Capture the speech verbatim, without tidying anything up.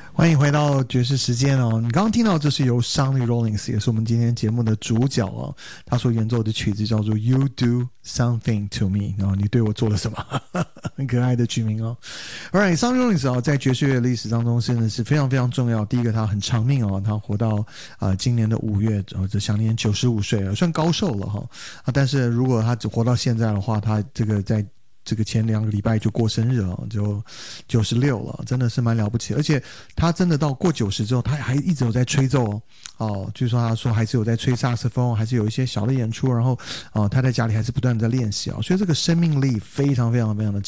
欢迎回到爵士时间哦！你刚刚听到这是由 Sonny Rollins， 也是我们今天节目的主角哦。他所演奏的曲子叫做 You Do Something to Me， 然后你对我做了什么？很可爱的曲名哦。Alright， Sonny Rollins 哦，在爵士乐历史当中真的是非常非常重要。第一个，他很长命哦，他活到呃今年的五月，呃，这享年九十五岁，算高寿了哈、哦。啊，但是如果他只活到现在的话，他这个在这个前两个礼拜就过生日了，就九十六了，真的是蛮了不起。而且他真的到过九十之后，他还一直有在吹奏哦。哦，据说他说还是有在吹萨克斯风，还是有一些小的演出，然后哦他在家里还是不断的在练习啊、哦，所以这个生命力非常非常非常的